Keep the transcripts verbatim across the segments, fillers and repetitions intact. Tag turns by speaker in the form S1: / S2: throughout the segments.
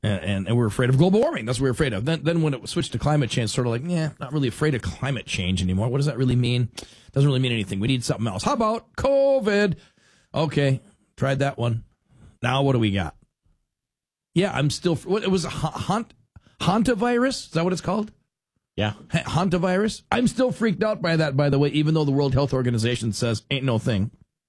S1: And, and, and we're afraid of global warming. That's what we're afraid of. Then, then when it switched to climate change, sort of like, yeah, not really afraid of climate change anymore. What does that really mean? Doesn't really mean anything. We need something else. How about COVID? Okay, tried that one. Now what do we got? Yeah, I'm still. What it was a haunt, hantavirus? Is that what it's called?
S2: Yeah,
S1: hantavirus. I'm still freaked out by that. By the way, even though the World Health Organization says ain't no thing.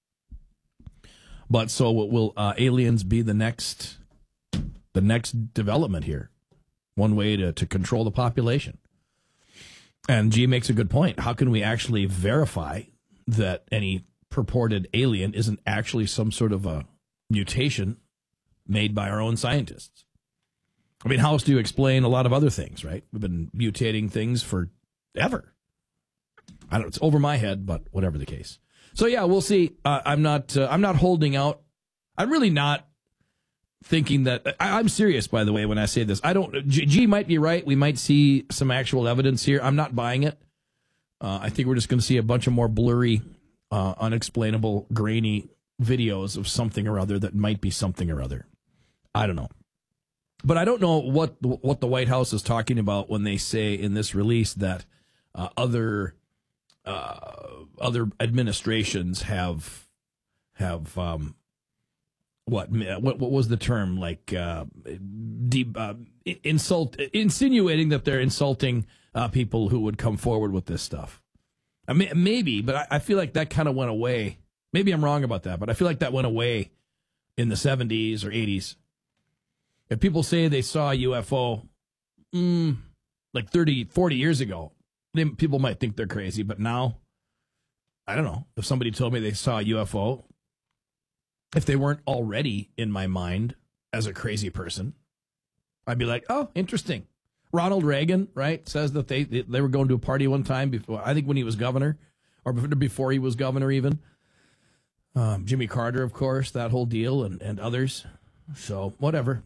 S1: But so will uh, aliens be the next, the next development here? One way to, to control the population. And G makes a good point. How can we actually verify that any purported alien isn't actually some sort of a mutation made by our own scientists? I mean, how else do you explain a lot of other things, right? We've been mutating things forever. I don't. It's over my head, but whatever the case. So yeah, we'll see. Uh, I'm not. Uh, I'm not holding out. I'm really not thinking that. I, I'm serious, by the way, when I say this. I don't. G, G might be right. We might see some actual evidence here. I'm not buying it. Uh, I think we're just going to see a bunch of more blurry, uh, unexplainable, grainy videos of something or other that might be something or other. I don't know. But I don't know what what the White House is talking about when they say in this release that uh, other uh, other administrations have have um, what what what was the term like uh, de- uh, insult insinuating that they're insulting uh, people who would come forward with this stuff. I mean, maybe, but I, I feel like that kind of went away. Maybe I'm wrong about that, but I feel like that went away in the seventies or eighties. If people say they saw a U F O mm, like thirty, forty years ago, then people might think they're crazy. But now, I don't know. If somebody told me they saw a U F O, if they weren't already in my mind as a crazy person, I'd be like, oh, interesting. Ronald Reagan, right, says that they they were going to a party one time before, I think when he was governor, or before he was governor even. Um, Jimmy Carter, of course, that whole deal, and, and others. So whatever.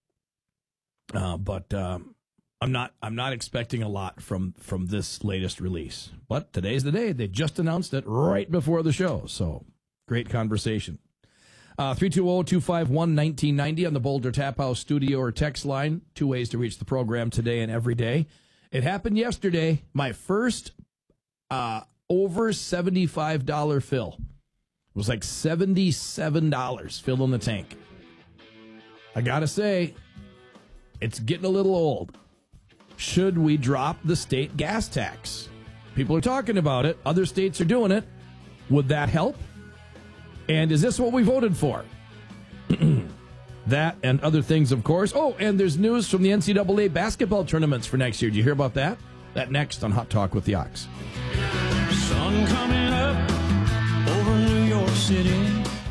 S1: Uh, but um, I'm not I'm not expecting a lot from, from this latest release. But today's the day. They just announced it right before the show. So great conversation. Uh, three two zero, two five one, one nine nine zero on the Boulder Tap House studio or text line. Two ways to reach the program today and every day. It happened yesterday. My first uh, over seventy-five dollars fill. It was like seventy-seven dollars fill in the tank. I got to say, it's getting a little old. Should we drop the state gas tax? People are talking about it. Other states are doing it. Would that help? And is this what we voted for? That and other things, of course. Oh, and there's news from the N C double A basketball tournaments for next year. Did you hear about that? That next on Hot Talk with the Ox.
S3: Sun coming up over New York City.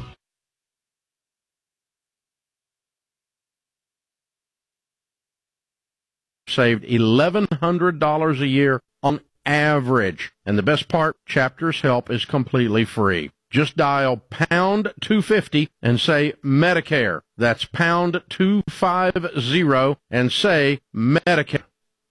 S4: Saved eleven hundred dollars a year on average. And the best part, Chapters Help is completely free. Just dial pound two fifty and say Medicare. That's pound two fifty and say Medicare.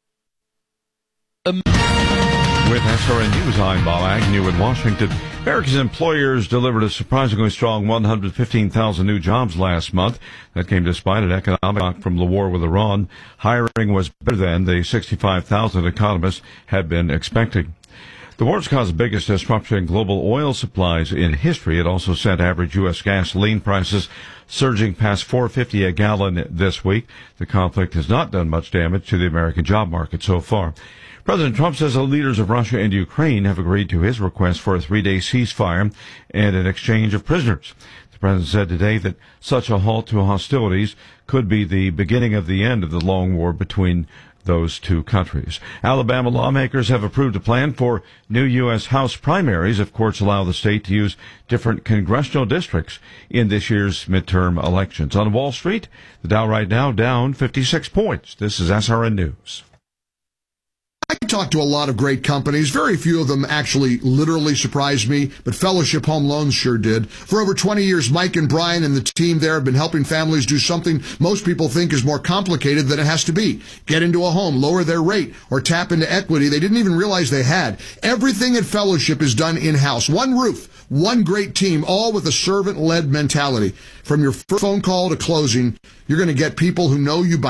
S5: Um. With S R N News, I'm Bob Agnew in Washington. America's employers delivered a surprisingly strong one hundred fifteen thousand new jobs last month. That came despite an economic shock from the war with Iran. Hiring was better than the sixty-five thousand economists had been expecting. The war's caused the biggest disruption in global oil supplies in history. It also sent average U S gasoline prices surging past four dollars and fifty cents a gallon this week. The conflict has not done much damage to the American job market so far. President Trump says the leaders of Russia and Ukraine have agreed to his request for a three-day ceasefire and an exchange of prisoners. The president said today that such a halt to hostilities could be the beginning of the end of the long war between those two countries. Alabama lawmakers have approved a plan for new U S House primaries if courts allow the state to use different congressional districts in this year's midterm elections. On Wall Street, the Dow right now down fifty-six points. This is S R N News.
S6: I talked to a lot of great companies. Very few of them actually literally surprised me, but Fellowship Home Loans sure did. For over twenty years, Mike and Brian and the team there have been helping families do something most people think is more complicated than it has to be. Get into a home, lower their rate, or tap into equity they didn't even realize they had. Everything at Fellowship is done in-house. One roof, one great team, all with a servant-led mentality. From your first phone call to closing, you're going to get people who know you by